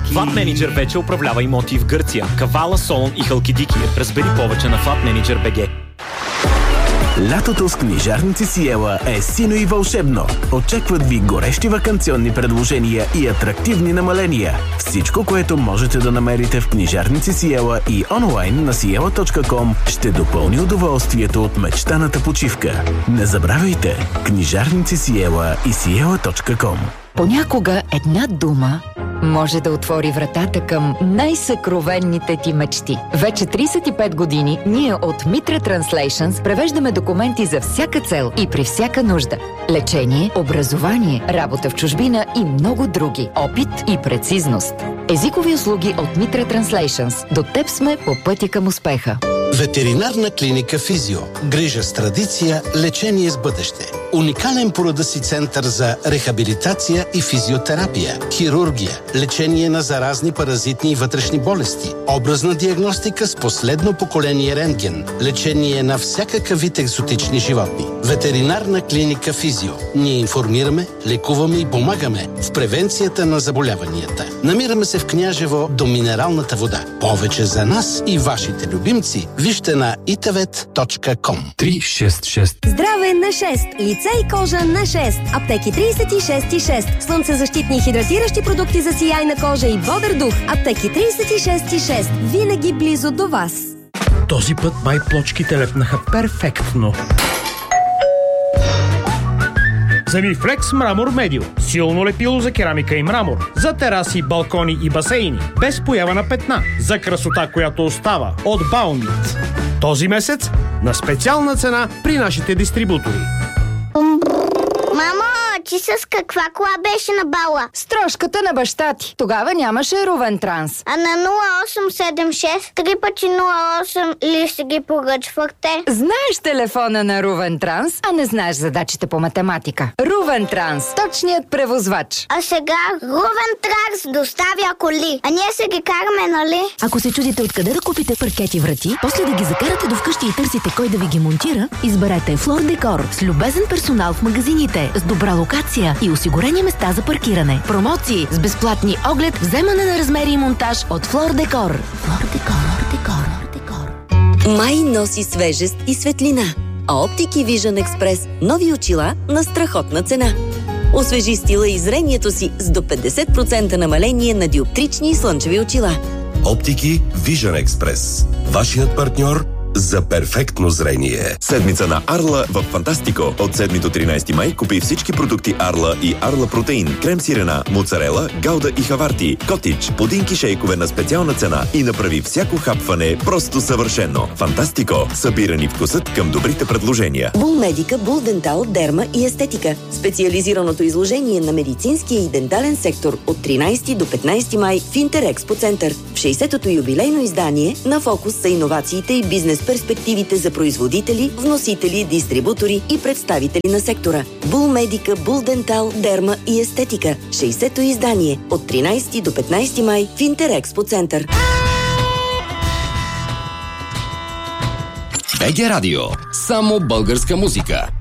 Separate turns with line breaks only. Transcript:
Flat Manager вече управлява имоти в Гърция, Кавала, Солон и Халкидики. Разбери повече на Flat Manager BG.
Лятото с книжарници Сиела е сино и вълшебно. Очакват ви горещи ваканционни предложения и атрактивни намаления. Всичко, което можете да намерите в книжарници Сиела и онлайн на siela.com, ще допълни удоволствието от мечтаната почивка. Не забравяйте, книжарници Сиела и siela.com.
Понякога една дума може да отвори вратата към най-съкровенните ти мечти. Вече 35 години ние от Mitra Translations превеждаме документи за всяка цел и при всяка нужда. Лечение, образование, работа в чужбина и много други. Опит и прецизност. Езикови услуги от Mitra Translations. До теб сме по пътя към успеха.
Ветеринарна клиника Физио. Грижа с традиция, лечение с бъдеще. Уникален по рода си център за рехабилитация и физиотерапия, хирургия, лечение на заразни паразитни и вътрешни болести, образна диагностика с последно поколение рентген, лечение на всякакъв вид екзотични животни. Ветеринарна клиника Физио. Ние информираме, лекуваме и помагаме в превенцията на заболяванията. Намираме се в Княжево до минералната вода. Повече за нас и вашите любимци вижте на itavet.com.
366.
Здраве на 6. Лице и кожа на 6. Аптеки 36,6. Слънцезащитни и хидратиращи продукти за сияйна кожа и бодър дух. Аптеки 36,6. Винаги близо до вас.
Този път май плочките лепнаха перфектно. Земифлекс Мрамор Медио. Силно лепило за керамика и мрамор. За тераси, балкони и басейни. Без поява на петна. За красота, която остава. От Баумит. Този месец на специална цена при нашите дистрибутори.
Мамо, ти с каква кола беше на бала?
С трошката на баща ти. Тогава нямаше Рувен Транс.
А на 0876 3 пъти 08 ли си ги поръчвахте?
Знаеш телефона на Рувен Транс, а не знаеш задачите по математика. Рувен Транс. Точният превозвач.
А сега Рувен Транс доставя коли. А ние се ги караме, нали?
Ако се чудите откъде да купите паркети врати, после да ги закарате до вкъщи и търсите кой да ви ги монтира, изберете Флор Декор с любезен персонал в магазините, с добра локация и осигурени места за паркиране. Промоции с безплатни оглед, вземане на размери и монтаж от Флор Декор. Флор Декор.
Май носи свежест и светлина, а Оптики Vision Express нови очила на страхотна цена. Освежи стила и зрението си с до 50% намаление на диоптрични и слънчеви очила.
Оптики Vision Express. Вашият партньор за перфектно зрение. Седмица на Арла в Фантастико. От 7 до 13 май купи всички продукти Арла и Арла Протеин, крем сирена, моцарела, гауда и хаварти, котич, пудинки шейкове на специална цена и направи всяко хапване просто съвършено. Фантастико. Събирани вкусът към добрите предложения.
Бул Медика, Бул Дентал, Дерма и Естетика. Специализираното изложение на медицинския и дентален сектор от 13 до 15 май в Интерекспо център. В 60-то юбилейно издание на фокус са иновациите и бизнес перспективите за производители, вносители, дистрибутори и представители на сектора. Бул Медика, Бул Дентал, Дерма и Естетика. 60-то издание от 13 до 15 май в Интерекспо център.
БГ Радио. Само българска музика.